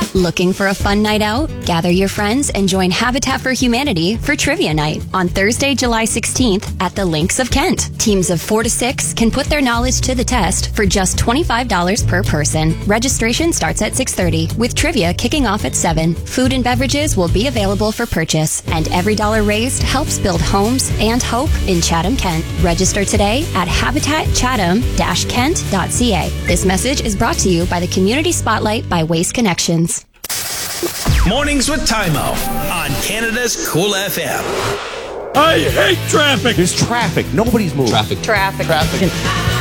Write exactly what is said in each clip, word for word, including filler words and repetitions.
Looking for a fun night out? Gather your friends and join Habitat for Humanity for Trivia Night on Thursday, July sixteenth at the Links of Kent. Teams of four to six can put their knowledge to the test for just twenty-five dollars per person. Registration starts at six thirty, with trivia kicking off at seven. Food and beverages will be available for purchase, and every dollar raised helps build homes and hope in Chatham, Kent. Register today at habitat chatham dash kent dot c a. This message is brought to you by the Community Spotlight by Waste Connections. Mornings with Tymo on Canada's Cool F M. I hate traffic. There's traffic. Nobody's moving. Traffic. Traffic. Traffic.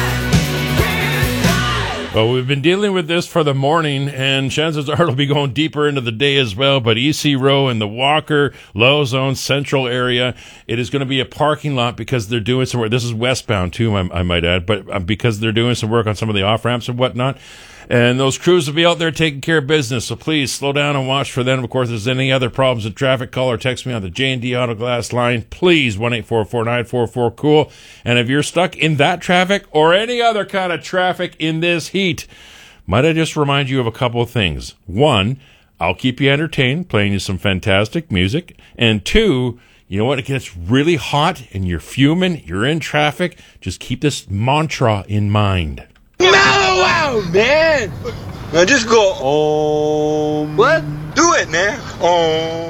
Well, we've been dealing with this for the morning, and chances are it'll be going deeper into the day as well. But E C Row in the Walker, Low Zone, Central area, it is going to be a parking lot because they're doing some work. This is westbound, too, I, I might add, but because they're doing some work on some of the off-ramps and whatnot. And those crews will be out there taking care of business, so please slow down and watch for them. Of course, if there's any other problems with traffic, call or text me on the J and D Auto Glass line. Please, one eight four four nine four four cool. And if you're stuck in that traffic or any other kind of traffic in this heat, might I just remind you of a couple of things. One, I'll keep you entertained, playing you some fantastic music. And two, you know what? It gets really hot and you're fuming, you're in traffic. Just keep this mantra in mind. Mellow out, man. Now just go, um. What? Do it, man. Um.